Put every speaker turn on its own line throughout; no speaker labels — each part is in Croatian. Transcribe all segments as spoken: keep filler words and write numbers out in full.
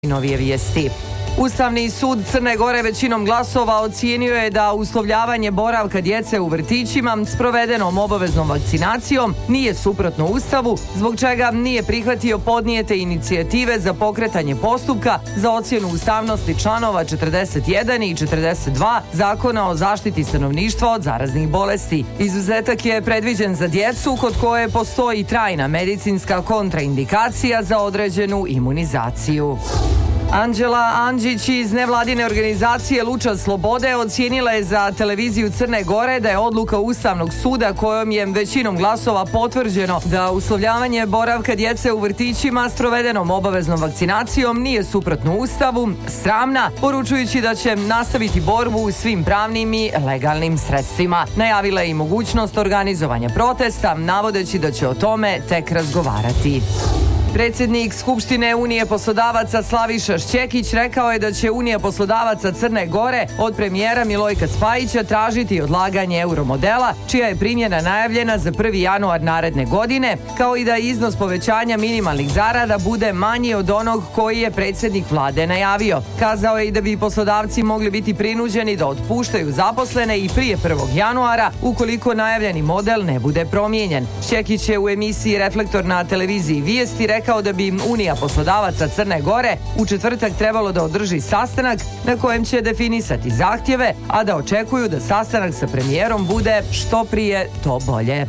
Novije vijesti. Ustavni sud Crne Gore većinom glasova ocijenio je da uslovljavanje boravka djece u vrtićima s provedenom obaveznom vakcinacijom nije suprotno Ustavu, zbog čega nije prihvatio podnijete inicijative za pokretanje postupka za ocjenu ustavnosti članova četrdeset jedan i četrdeset dva Zakona o zaštiti stanovništva od zaraznih bolesti. Izuzetak je predviđen za djecu kod koje postoji trajna medicinska kontraindikacija za određenu imunizaciju. Anđela Andžić iz nevladine organizacije Luča slobode ocijenila je za televiziju Crne Gore da je odluka Ustavnog suda kojom je većinom glasova potvrđeno da uslovljavanje boravka djece u vrtićima s provedenom obaveznom vakcinacijom nije suprotno Ustavu sramna, poručujući da će nastaviti borbu svim pravnim i legalnim sredstvima. Najavila je i mogućnost organizovanja protesta, navodeći da će o tome tek razgovarati. Predsjednik Skupštine Unije poslodavaca Slaviša Šćekić rekao je da će Unija poslodavaca Crne Gore od premijera Milojka Spajića tražiti odlaganje euromodela, čija je primjena najavljena za prvi januar naredne godine, kao i da iznos povećanja minimalnih zarada bude manji od onog koji je predsjednik vlade najavio. Kazao je i da bi poslodavci mogli biti prinuđeni da otpuštaju zaposlene i prije prvog januara ukoliko najavljeni model ne bude promijenjen. Šćekić je u emisiji Reflektor na televiziji Vijesti rekao kao da bi Unija poslodavaca Crne Gore u četvrtak trebalo da održi sastanak na kojem će definisati zahtjeve, a da očekuju da sastanak sa premijerom bude što prije to bolje.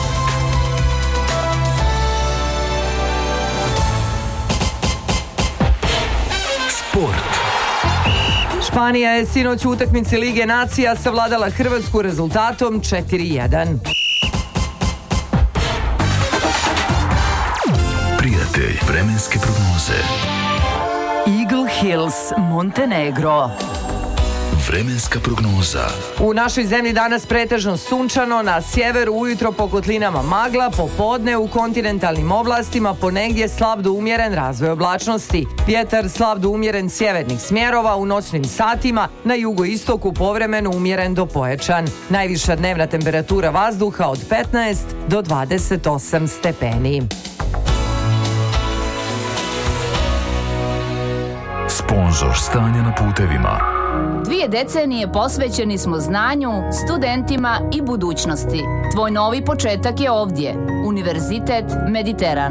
Sport.
Španija je sinoć u utakmici Lige nacija savladala Hrvatsku rezultatom četiri jedan.
Prijatelj vremenske prognoze.
Eagle Hills, Montenegro.
Vremenska prognoza.
U našoj zemlji danas pretežno sunčano, na sjeveru ujutro po kotlinama magla, popodne u kontinentalnim oblastima ponegdje slab do umjeren razvoj oblačnosti. Vjetar slab do umjeren sjevernih smjerova, u noćnim satima na jugoistoku povremeno umjeren do pojačan. Najviša dnevna temperatura vazduha od petnaest do dvadeset osam stepeni.
Sponzor stanja na putevima.
Dvije decenije posvećeni smo znanju, studentima i budućnosti. Tvoj novi početak je ovdje. Univerzitet Mediteran.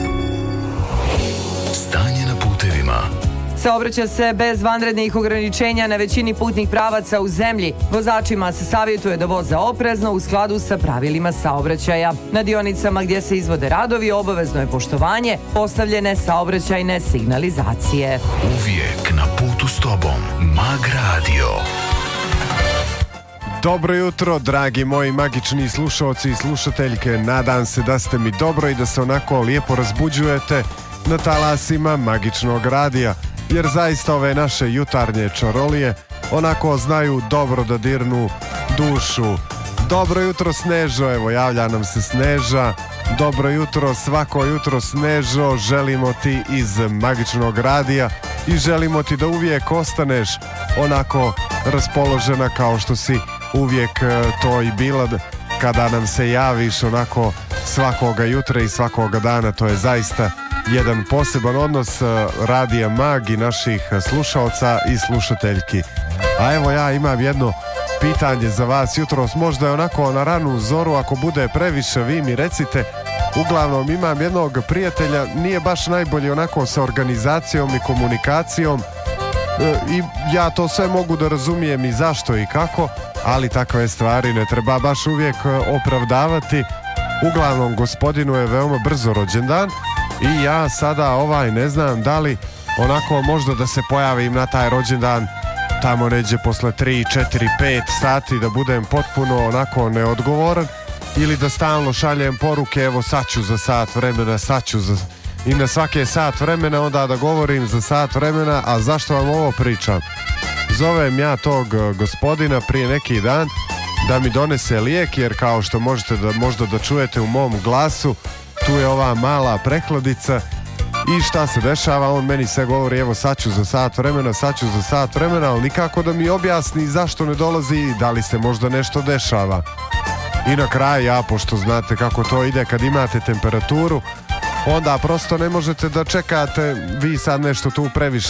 Stanje na putevima.
Saobraća se bez vanrednih ograničenja na većini putnih pravaca u zemlji. Vozačima se savjetuje da voze oprezno u skladu sa pravilima saobraćaja. Na dionicama gdje se izvode radovi obavezno je poštovanje postavljene saobraćajne signalizacije.
Uvijek na putu s tobom. Mag Radio.
Dobro jutro, dragi moji magični slušalci i slušateljke. Nadam se da ste mi dobro i da se onako lijepo razbuđujete na talasima magičnog radija. Jer zaista ove naše jutarnje čarolije onako znaju dobro da dirnu dušu. Dobro jutro Snežo, evo javlja nam se Sneža. Dobro jutro, svako jutro Snežo, želimo ti iz magičnog radija i želimo ti da uvijek ostaneš onako raspoložena kao što si uvijek to i bila kada nam se javiš onako svakoga jutra i svakoga dana. To je zaista jedan poseban odnos radija Mag i naših slušalca i slušateljki. A evo ja imam jedno pitanje za vas jutros, možda je onako na ranu zoru, ako bude previše vi mi recite. Uglavnom imam jednog prijatelja, nije baš najbolji onako sa organizacijom i komunikacijom e, i ja to sve mogu da razumijem i zašto i kako, ali takve stvari ne treba baš uvijek opravdavati. Uglavnom gospodinu je veoma brzo rođendan i ja sada ovaj ne znam da li onako možda da se pojavim na taj rođendan tamo neđe posle tri, četiri, pet sati, da budem potpuno onako neodgovoran ili da stalno šaljem poruke, evo sad ću za sat vremena, sad ću za... i na svake sat vremena onda da govorim za sat vremena. A zašto vam ovo pričam? Zovem ja tog gospodina prije neki dan da mi donese lijek, jer kao što možete da, možda da čujete u mom glasu, tu je ova mala prehladica. I šta se dešava? On meni se govori, evo sad ću za sat vremena, sad ću za sat vremena, ali nikako da mi objasni zašto ne dolazi i da li se možda nešto dešava. I na kraju ja, pošto znate kako to ide kad imate temperaturu, onda prosto ne možete da čekate vi sad nešto tu previše